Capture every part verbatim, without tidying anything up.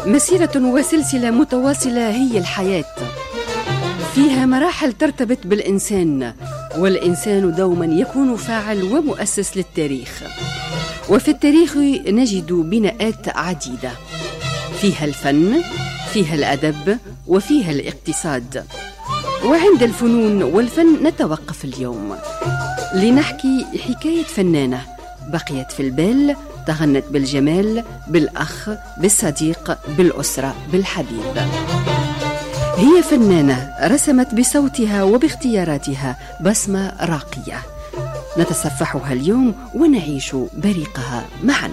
مسيرة وسلسلة متواصلة هي الحياة، فيها مراحل ترتبط بالإنسان، والإنسان دوما يكون فاعل ومؤسس للتاريخ. وفي التاريخ نجد بناءات عديدة، فيها الفن، فيها الأدب، وفيها الاقتصاد. وعند الفنون والفن نتوقف اليوم لنحكي حكاية فنانة بقيت في البال، تغنت بالجمال، بالأخ، بالصديق، بالأسرة، بالحبيب. هي فنانة رسمت بصوتها وباختياراتها بصمة راقية، نتصفحها اليوم ونعيش بريقها معا.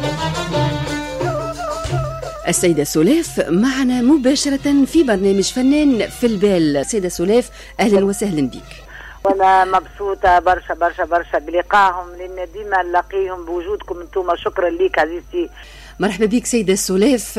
السيدة سولاف معنا مباشرة في برنامج فنان في البال. سيدة سولاف، أهلا وسهلا بك. وانا مبسوطه برشا برشا برشا بلقائهم، لان ديما نلاقيهم بوجودكم انتم. شكرا ليك عزيزتي. مرحبا بك سيدة سولاف،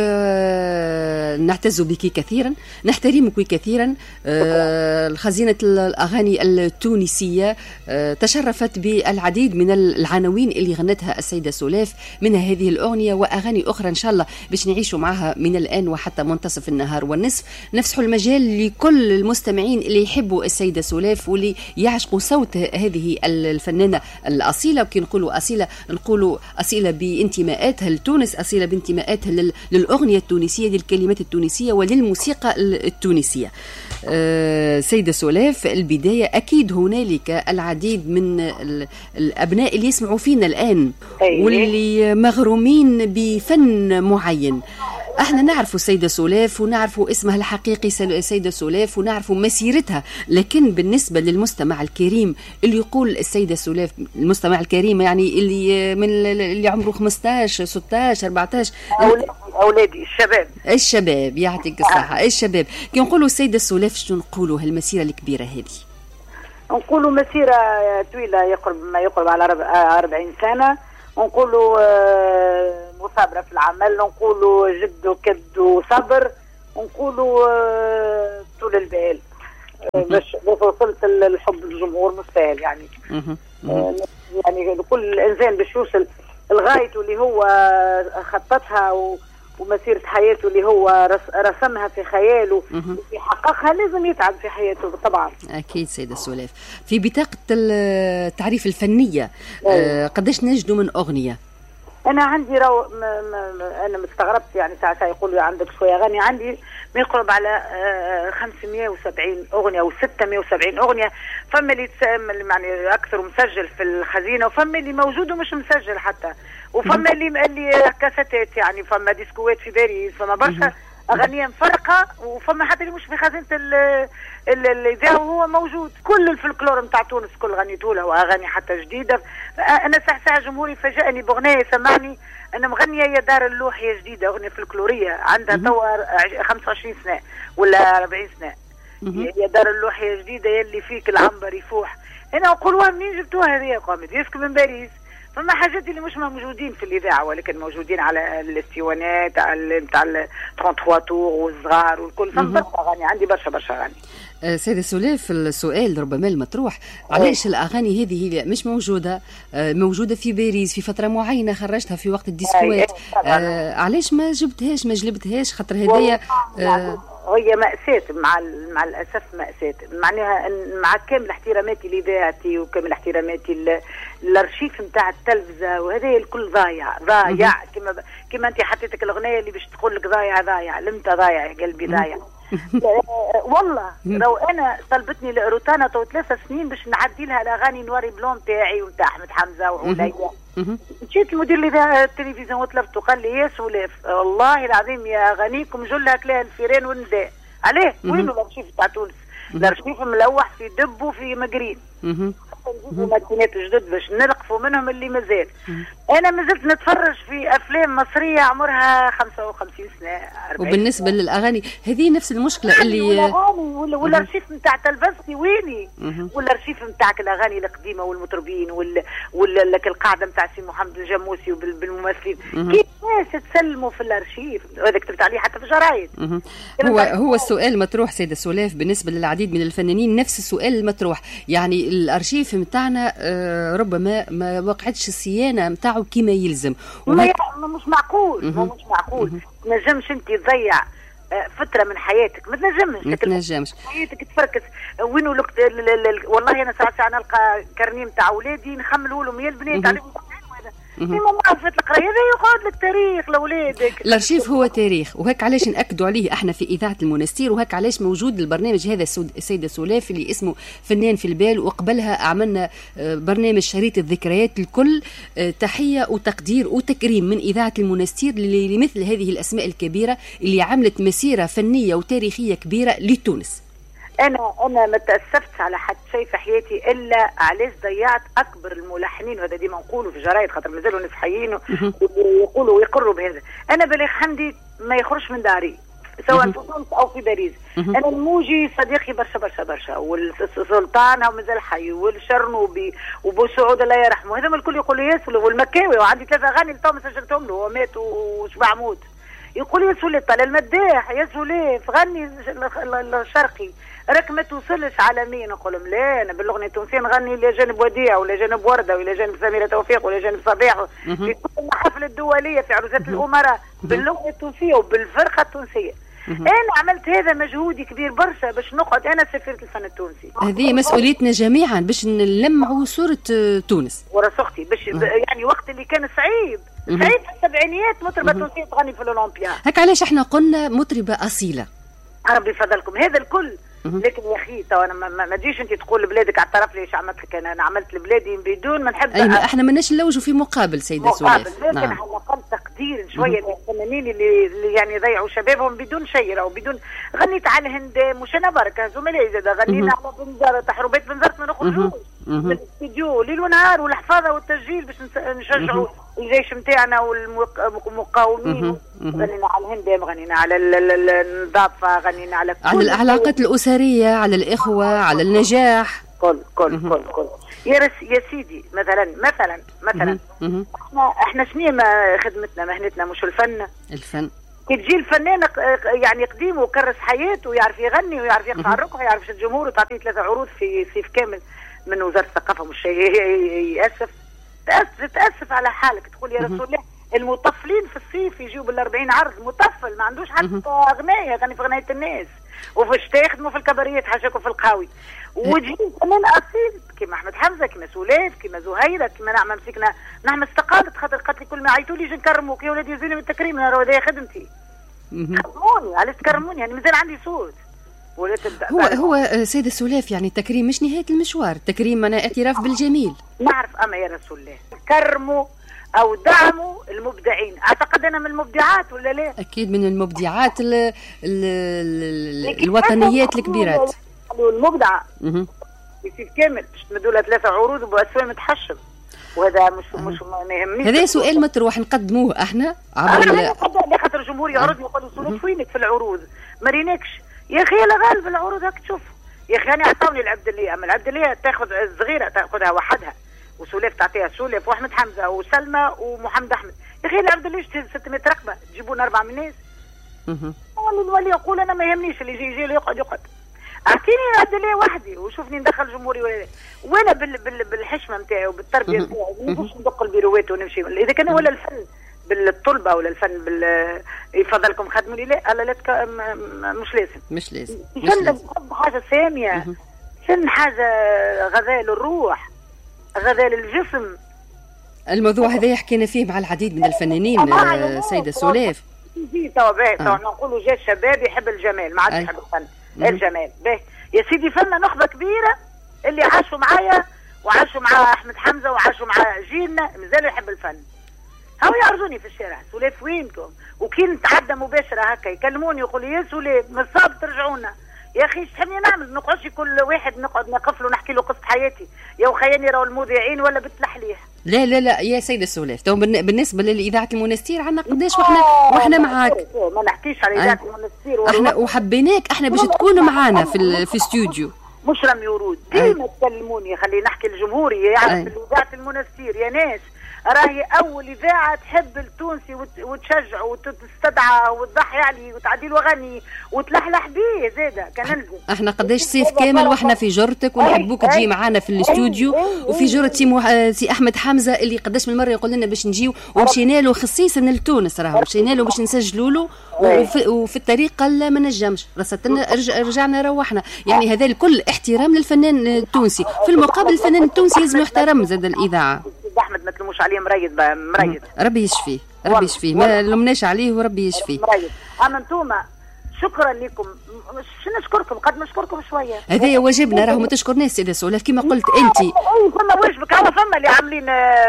نعتز بك كثيرا، نحترمك كثيرا. خزينة الأغاني التونسية تشرفت بالعديد من العناوين اللي غنتها السيدة سولاف، منها هذه الأغنية وأغاني أخرى إن شاء الله باش نعيشوا معها من الآن وحتى منتصف النهار والنصف. نفسحوا المجال لكل المستمعين اللي يحبوا السيدة سولاف واللي يعشقوا صوت هذه الفنانة الأصيلة. وكي نقولوا أصيلة نقولوا أصيلة بانتماءاتها لتونس، أصيلة بانتماءاتها للأغنية التونسية، للكلمات التونسية وللموسيقى التونسية. أه سيدة سولاف، البداية أكيد هنالك العديد من الأبناء اللي يسمعوا فينا الآن واللي مغرومين بفن معين. احنا نعرفوا السيدة سولاف ونعرفوا اسمها الحقيقي السيدة سولاف ونعرفوا مسيرتها، لكن بالنسبة للمستمع الكريم اللي يقول السيدة سولاف، المستمع الكريم يعني اللي من اللي عمره خمسطاش ستاش أربعطاش، أولادي, أولادي الشباب الشباب يعطيك الصحة. الشباب كي نقولوا السيدة سولاف شنو نقولوا هالمسيرة الكبيرة هذه؟ نقولوا مسيرة طويلة يقرب ما يقرب على أربعين سنة. نقولوا مثابرة في العمل، نقولوا جد وكد وصبر، نقولوا طول البال باش وصلت الحب الجمهور مستاهل يعني. يعني كل انسان باش يوصل لغايته اللي هو خططها ومسيرة حياته اللي هو رسمها في خياله ويحققها لازم يتعب في حياته طبعا. أكيد سيدة سولاف. في بطاقة التعريف الفنية أه قداش نجدوا من أغنية؟ أنا عندي رو... م... م... أنا مستغربت يعني ساعة يقولوا عندك شوية أغاني، عندي ما يقرب على خمسمائة وسبعين أغنية أو ستمائة وسبعين أغنية. فما اللي تسامل يعني أكثر مسجل في الخزينة، وفما اللي موجود ومش مسجل حتى، وفما اللي اللي كاسيتات يعني، فما ديسكوات في باريس، فما برشا أغنية مفرقة، وفما حتى اللي مش في خزينة الإذاعة وهو موجود. كل الفلكلور نتاع تونس كل غنيته له، وأغاني حتى جديدة. أنا ساعة ساعة جمهوري فاجأني بأغنية سمعني أنا مغنية يا دار اللوح يا جديدة، أغنية فلكلورية عندها توا خمسة وعشرين سنة ولا أربعين سنة. يا دار اللوح يا جديدة يلي فيك العنبر يفوح. أنا أقولوا منين جبتوها هذه؟ قامت يسكن من باريس. فما حاجات اللي مش موجودين في الإذاعة ولكن موجودين على الاستيوانات نتاع ثلاثة وثلاثين تور والصغار والكل. فما برشا أغاني عندي، برشا برشا أغاني. أه سيدة سولاف، السؤال ربما المطروح، علاش الأغاني هذه مش موجودة أه موجودة في باريس في فترة معينة خرجتها في وقت الديسكوات؟ أه علاش ما جبتهاش ما جلبتهاش؟ خاطر هدايا أه هي مأساة مع مع الأسف، مأساة معناها مع كامل احتراماتي لذاتي وكامل احتراماتي الارشيف نتاع التلفزة وهذا الكل ضايع ضايع. كما كما انت حطيتك الأغنية اللي باش تقول لك ضايع ضايع، لمتى ضايع يا قلبي ضايع. والله لو انا طلبتني لروتانا تو ثلاثة سنين باش نعدي لها الاغاني نوري بلون تاعي ونتاع احمد حمزه وعليا. جيت المدير اللي التلفزيون وطلبته قال لي يا سولاف والله العظيم يا اغانيكم جلها كلها الفيران والنداء. عليه وين الارشيف تاع تونس؟ الارشيف ملوح في دب وفي مقرين. نجيبوا ماكينات جدد باش نلقفوا منهم اللي مازال. انا مازلت نتفرج في افلام مصريه عمرها خمسة وخمسين سنه أربعين. وبالنسبه سنة. للاغاني هذه نفس المشكله اللي والاغاني والارشيف نتاع تلفزتي ويني، والارشيف نتاعك الاغاني القديمه والمطربين وال ولك القاعده نتاع سي محمد الجموسي وبالممثلين كيف ناس تسلموا في الارشيف هذا كتبت عليه حتى في الجرايد. هو هو السؤال مطروح سيدة سولاف بالنسبه للعديد من الفنانين، نفس السؤال المطروح يعني الارشيف السوليف نتاعنا ربما ما وقعتش الصيانه نتاعو كما يلزم. وهك... مش معقول مش معقول تنجمش انت تضيع فتره من حياتك، ما تنجمش ما تنجمش حياتك تفركس. وين ولك والله انا ساعات ساعات نلقى كارني نتاع اولادي نخملوا لهم يا البنات عليهم ديما ما عرفت القرايه هذا يقعد لك تاريخ لاولادك. الارشيف هو تاريخ، وهيك علاش ناكدوا عليه احنا في اذاعه المنستير، وهيك علاش موجود البرنامج هذا السيده سولاف اللي اسمه فنان في البال، وقبلها عملنا برنامج شريط الذكريات. الكل تحيه وتقدير وتكريم من اذاعه المنستير لمثل هذه الاسماء الكبيره اللي عملت مسيره فنيه وتاريخيه كبيره لتونس. انا انا ما تاسفتش على حد شيء في حياتي الا علاش ضيعت اكبر الملحنين، وهذا ديما نقولوا في جرايد خاطر مازالوا ناس حيين ويقولوا ويقروا بهذا. انا بليغ حمدي ما يخرجش من داري سواء في تونس او في باريس. انا الموجي صديقي برشا برشا برشا، والسلطان هو مازال حي، والشرنوبي وبو سعود الله يرحمه، هذوما الكل يقولوا ياسر، والمكاوي وعندي ثلاثه اغاني تو ما سجلتهم له، هو مات وشبع موت. يقول يا سوليف طال المداح يا سوليف غني الشرقي راك ما توصلش عالميا. نقول لهم لا، انا بالاغنيه التونسيه نغني الى جانب وديع ولا جانب ورده ولا جانب سميره توفيق ولا جانب صباح في كل المحافل الدوليه في عروسات الامراء باللغه التونسيه وبالفرقه التونسيه. انا عملت هذا مجهودي كبير برشا باش نقعد انا سفيره الفن التونسي. هذه مسؤوليتنا جميعا باش نلمعوا صوره تونس ورا اختي باش يعني وقت اللي كان صعيب صعيب في السبعينيات مطربه تونسيه تغني في الاولمبيا. هكا علاش احنا قلنا مطربه اصيله. ربي يفضلكم هذا الكل. لكن يا اخي تو انا ما, ما تجيش انت تقول لبلادك على الطرف ليش عملت لك. انا, أنا عملت لبلادي بدون ما نحب. اي احنا ماناش نلوجوا في مقابل سيده سولاف. لكن نعم. على الاقل تقدير شويه للفنانين اللي, اللي يعني يضيعوا شبابهم بدون شيء او بدون. غنيت على الهند مش انا بركه زملائي زاد غنينا على بنزرت تحربات بنزرت ما نخرجوش من الاستديو ليل ونهار والحفاظه والتسجيل باش نشجعوا الجيش نتاعنا والمقاومين. غنينا على الهند، غنينا على النظافه، غنينا على على العلاقات الاسريه، على الاخوه، على النجاح، كل كل كل كل يا رس يا سيدي. مثلا مثلا مثلا احنا احنا شنو ما خدمتنا مهنتنا مش الفن. الفن كي تجي الفنان يعني قديم وكرس حياته ويعرف يغني ويعرف يقطع الركعه ويعرف الجمهور وتعطيه ثلاثه عروض في صيف كامل من وزاره الثقافه. مش ياسف تاسف تاسف على حالك. تقول يا رسول الله المطفلين في الصيف يجيوا بالأربعين عرض مطفل ما عندوش حتى اغنيه يغني في اغنيه الناس، وفي الشتاء يخدموا في الكباريات حاشاكم في القهاوي. وتجي فنان اصيل كيما احمد حمزه كيما سولاف كيما زهيره كيما نعمه مسكنا نعمه استقالت خاطر قالت لي كل ما عيطوا لي نجي نكرموك يا ولادي يزيني من التكريم انا هذه خدمتي. كرموني علاش تكرموني يعني مازال عندي صوت. هو هو سيدة سولاف يعني التكريم مش نهاية المشوار، التكريم معناه اعتراف بالجميل. نعرف أما يا رسول الله كرموا أو دعموا المبدعين. أعتقد أنا من المبدعات ولا لا؟ أكيد من المبدعات ال ال ال الوطنيات الكبيرات. المبدعة يصير كامل باش تمدوا لها ثلاثة عروض وبأسواق متحشم، وهذا مش آه. مش ما يهمنيش. هذا سؤال ما تروح نقدموه احنا عبر أنا خاطر الجمهور يعرضني يقول لي سولف وينك في العروض ما ريناكش يا اخي. لا غالب العروض هاك تشوف يا اخي. انا عطاوني العبد اللي اما العبد اللي تاخذ الصغيره تاخذها وحدها وسولاف تعطيها سولاف واحمد حمزه وسلمى ومحمد احمد. يا اخي العبد اللي ستمية رقبه تجيبون اربع من الناس. والله نولي يقول انا ما يهمنيش اللي يجي يجي يقعد يقعد. اعطيني العبد اللي وحدي وشوفني ندخل جمهوري ولا لا. وانا بال بال بالحشمه نتاعي وبالتربيه نتاعي ما نمشيش ندق البيروات ونمشي. اذا كان ولا الفن بالطلبه ولا الفن بال يفضلكم خدموا لي لا لا لا تك... مش لازم مش لازم فن حاجه ساميه. فن حاجه غذاء للروح غذاء للجسم. الموضوع هذا حكينا فيه مع العديد من الفنانين آه سيدة سولاف. توا باهي توا نقولوا جا الشباب يحب الجمال ما عادش يحب الفن. الجمال باهي يا سيدي. فن نخبه كبيره اللي عاشوا معايا وعاشوا مع احمد حمزه وعاشوا مع جيلنا مازالوا يحب الفن. هاو يعرضوني في الشارع سولاف وينكم وكي نتعدى مباشره هكا يكلموني يقولوا يا سولاف مصاب ترجعونا. يا اخي ايش تحبني نعمل؟ نقعدش كل واحد نقعد نقف له نحكي له قصه حياتي يا وخياني راهو المذيعين ولا بتلحليح. لا لا لا يا سيدة سولاف تو بالنسبه لاذاعه المنستير عندنا قداش واحنا واحنا معاك. ما نحكيش على اذاعه المنستير احنا وحبيناك احنا باش تكونوا معانا في في الاستوديو. مش رمي ورود ديما تكلموني خلي نحكي لجمهوري يعرف اذاعه المنستير يا ناس. راهي اول اذاعه تحب التونسي وتشجعه وتستدعى وتضحي عليه وتعدي له اغاني وتلحلح بيه زاده كان نلزم. احنا قداش صيف كامل واحنا في جرتك ونحبوك تجي معنا في الاستوديو، وفي جرة سي احمد حمزه اللي قداش من مره يقول لنا باش نجيو، ومشينا له خصيصا لتونس، راهو مشينا له باش نسجلوا له، وفي, وفي الطريق قال ما نجمش، رصتنا رجعنا روحنا. يعني هذا الكل احترام للفنان التونسي، في المقابل الفنان التونسي لازم يحترم زاد الاذاعه. احمد ما تلموش عليه مريض مريض ربي يشفيه ربي يشفيه، ما لمناش عليه وربي يشفيه. مريض. اما انتوما شكرا لكم، مش نشكركم قد نشكركم شويه، هذا واجبنا، راهو ما تشكرناش سيدة سولاف كما قلت انت. اي فما واجبك، هما فما اللي عاملين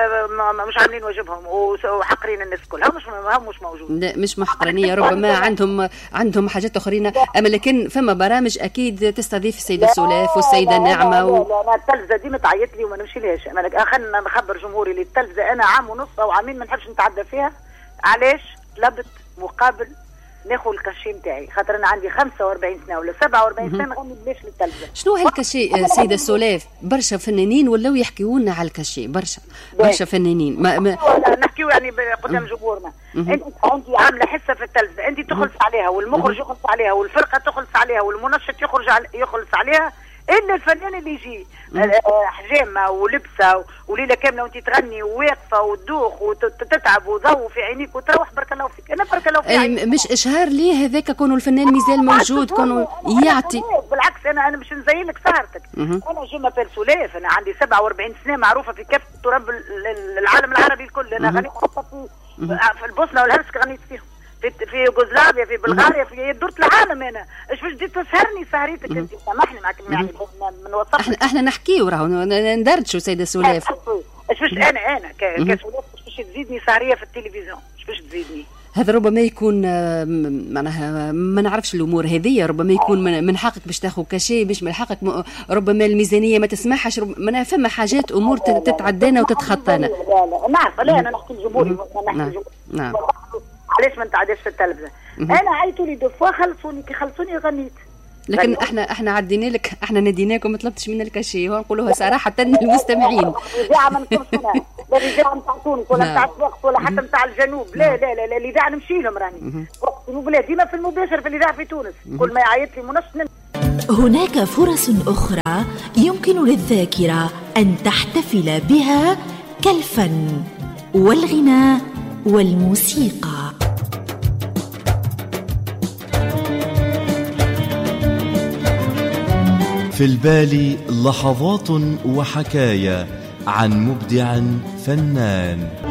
مش عاملين واجبهم وحقرين الناس كلها، مش هم مش موجود. لا مش محقرانيه، ربما عندهم عندهم حاجات اخرين، اما لكن فما برامج اكيد تستضيف السيدة سولاف والسيدة نعمه. و... لا لا لا التلفزه ديما تعيط لي وما نمشيلهاش، انا خلينا نخبر جمهوري اللي التلفزه انا عام ونص او عامين ما نحبش نتعدى فيها. علاش؟ طلبت مقابل ناخذ الكاشي نتاعي، خاطر انا عندي خمسة وأربعين سنه ولا سبعة وأربعين سنه نغني بلاش للتلفزه. شنو هالكاشي سيده سولاف؟ برشا فنانين ولاو يحكيوا لنا على الكاشي، برشا برشا فنانين ما, ما... نحكيو يعني قدام جمهورنا. انت انت عامله حصه في التلفزه، انت تخلص عليها والمخرج يخلص عليها والفرقه تخلص عليها والمنشط يخرج علي يخلص عليها، الا الفنان اللي يجي حجامه ولبسه وليله كامله وانت تغني وواقفه وتدوخ وتتعب وضو في عينيك وتروح برك الله فيك. انا برك الله فيك مش اشهار ليه هذاك، كونه الفنان ميزان موجود، كونه يعطي. بالعكس انا انا مش نزينك سهرتك، انا جيما فلسولاف، انا عندي سبعة وأربعين سنه معروفه في كافه تراب العالم العربي الكل. انا غنيت حتى في في البوسنه والهرسك غنيت فيهم، في في يوغوسلافيا، في بلغاريا، في دورة العالم. انا ايش باش بديت تسهرني سهريتك انت؟ سامحني معك يعني من وصفك. احنا احنا نحكيو راهو ندردشوا سيده سولاف. ايش باش انا انا كسولاف ايش باش تزيدني سهريه في التلفزيون؟ ايش باش تزيدني؟ هذا ربما يكون معناها ما نعرفش الامور هذه، ربما يكون من حقك باش تاخذ كاشي، مش من حقك ربما الميزانيه ما تسمحش، ما فما حاجات امور تتعدانا وتتخطانا. لا لا نعرف، لا انا نحكي لجمهوري، نحكي نعم. علاش ما نتعداش في التلفزه؟ انا عيطوا لي دو فوا خلصوني، كي خلصوني غنيت. لكن احنا احنا عدينا لك، احنا ناديناكم ما طلبتش منا الكاشي، ونقولوها صراحه للمستمعين. الاذاعه ما نكونش انا، لا الاذاعه نتاع تونس ولا نتاع الوقت ولا حتى نتاع الجنوب، لا لا لا الاذاعه نمشي لهم راني وقت ديما في المباشر في الاذاعه في تونس، كل ما يعيط لي منشط. هناك فرص اخرى يمكن للذاكره ان تحتفل بها كالفن والغناء والموسيقى. في البال لحظات وحكايا عن مبدع فنان.